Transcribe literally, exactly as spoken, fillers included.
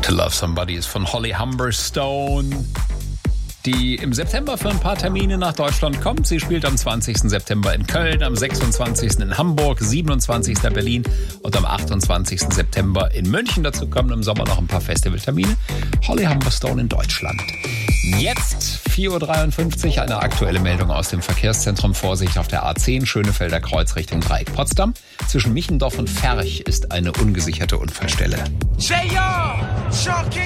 To Love Somebody ist von Holly Humberstone, die im September für ein paar Termine nach Deutschland kommt. Sie spielt am zwanzigsten September in Köln, am sechsundzwanzigsten in Hamburg, siebenundzwanzigsten Berlin und am achtundzwanzigsten September in München. Dazu kommen im Sommer noch ein paar Festivaltermine. Holly Humberstone in Deutschland. Jetzt vier Uhr dreiundfünfzig, eine aktuelle Meldung aus dem Verkehrszentrum. Vorsicht auf der A zehn, Schönefelder Kreuz Richtung Dreieck Potsdam. Zwischen Michendorf und Ferch ist eine ungesicherte Unfallstelle.